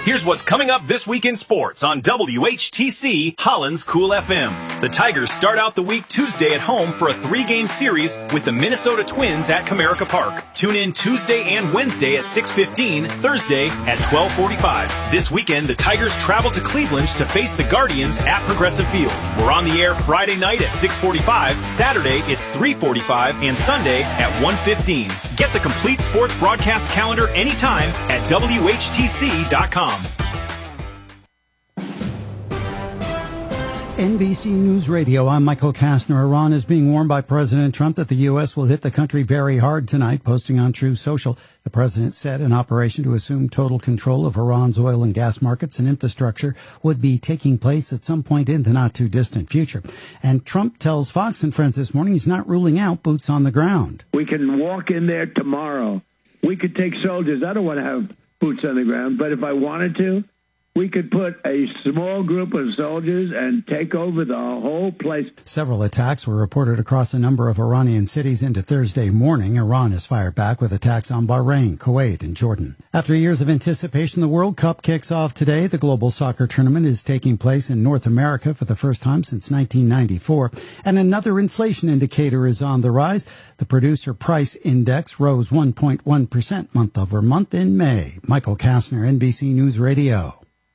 Here's what's coming up this week in sports on WHTC Holland's Cool FM. The Tigers start out the week Tuesday at home for a 3-game series with the Minnesota Twins at Comerica Park. Tune in Tuesday and Wednesday at 6:15, Thursday at 12:45. This weekend, the Tigers travel to Cleveland to face the Guardians at Progressive Field. We're on the air Friday night at 6:45, Saturday it's 3:45, and Sunday at 1:15. Get the complete sports broadcast calendar anytime at WHTC.com. NBC News Radio, I'm Michael Kastner. Iran is being warned by President Trump that the U.S. will hit the country very hard tonight. Posting on Truth Social, the president said an operation to assume total control of Iran's oil and gas markets and infrastructure would be taking place at some point in the not-too-distant future. And Trump tells Fox and Friends this morning he's not ruling out boots on the ground. We can walk in there tomorrow. We could take soldiers. I don't want to have boots on the ground, but if I wanted to, we could put a small group of soldiers and take over the whole place. Several attacks were reported across a number of Iranian cities into Thursday morning. Iran has fired back with attacks on Bahrain, Kuwait, and Jordan. After years of anticipation, the World Cup kicks off today. The global soccer tournament is taking place in North America for the first time since 1994. And another inflation indicator is on the rise. The Producer Price Index rose 1.1% month over month in May. Michael Kastner, NBC News Radio.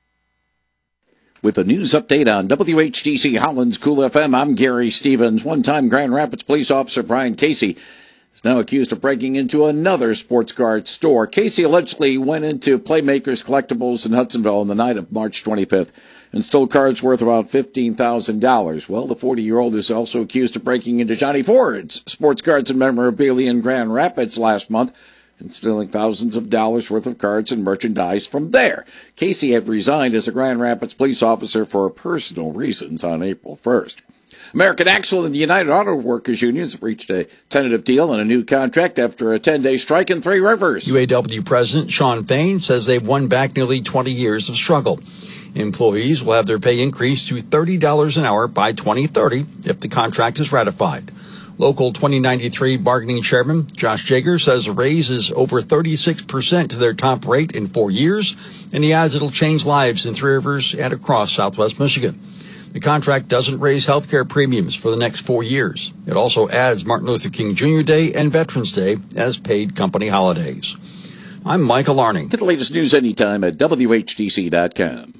With a news update on WHTC Holland's Cool FM, I'm Gary Stevens. One-time Grand Rapids police officer Brian Casey is now accused of breaking into another sports card store. Casey allegedly went into Playmakers Collectibles in Hudsonville on the night of March 25th and stole cards worth about $15,000. Well, the 40-year-old is also accused of breaking into Johnny Ford's sports cards and memorabilia in Grand Rapids last month and stealing thousands of dollars worth of cards and merchandise from there. Casey had resigned as a Grand Rapids police officer for personal reasons on April 1st. American Axle and the United Auto Workers Unions have reached a tentative deal on a new contract after a 10-day strike in Three Rivers. UAW President Sean Fain says they've won back nearly 20 years of struggle. Employees will have their pay increased to $30 an hour by 2030 if the contract is ratified. Local 2093 bargaining chairman Josh Jager says a raise is over 36% to their top rate in 4 years, and he adds it'll change lives in Three Rivers and across Southwest Michigan. The contract doesn't raise health care premiums for the next 4 years. It also adds Martin Luther King Jr. Day and Veterans Day as paid company holidays. I'm Michael Arning. Get the latest news anytime at WHTC.com.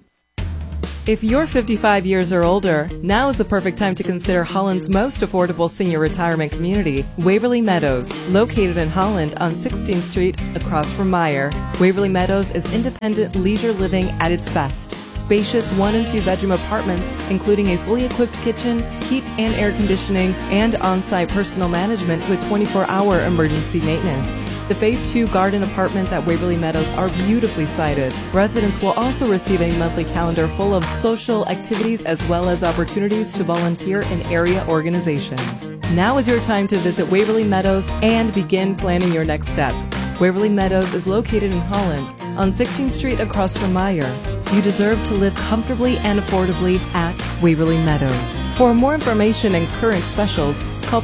If you're 55 years or older, now is the perfect time to consider Holland's most affordable senior retirement community, Waverly Meadows, located in Holland on 16th Street across from Meyer. Waverly Meadows is independent leisure living at its best. Spacious 1- and 2-bedroom apartments, including a fully equipped kitchen, heat and air conditioning, and on-site personal management with 24-hour emergency maintenance. The Phase 2 garden apartments at Waverly Meadows are beautifully sited. Residents will also receive a monthly calendar full of social activities as well as opportunities to volunteer in area organizations. Now is your time to visit Waverly Meadows and begin planning your next step. Waverly Meadows is located in Holland on 16th Street across from Meyer. You deserve to live comfortably and affordably at Waverly Meadows. For more information and current specials, call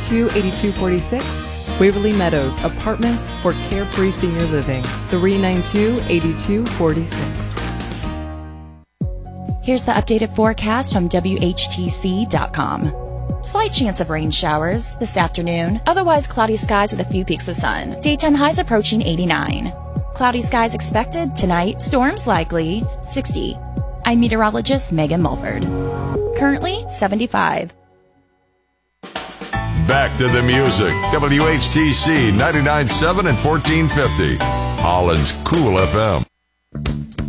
392-8246. Waverly Meadows, apartments for carefree senior living. 392-8246. Here's the updated forecast from WHTC.com. Slight chance of rain showers this afternoon, otherwise cloudy skies with a few peaks of sun. Daytime highs approaching 89. Cloudy skies expected tonight, storms likely 60. I'm meteorologist Megan Mulford. Currently 75. Back to the music. WHTC 99.7 and 1450. Holland's Cool FM.